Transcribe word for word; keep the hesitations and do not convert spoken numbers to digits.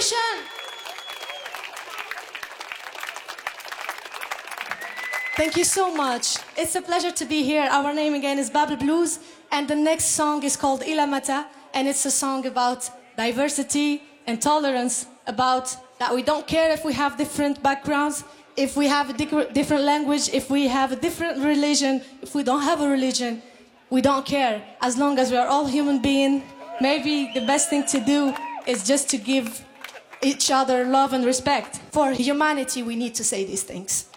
generation. Thank you so much. It's a pleasure to be here. Our name again is Babel Blues, and the next song is called Ila Mata, and it's a song about diversity and tolerance, about that we don't care if we have different backgrounds, if we have a di- different language, if we have a different religion, if we don't have a religion, we don't care. As long as we are all human beings, maybe the best thing to do is just to give each other love and respect. For humanity, we need to say these things.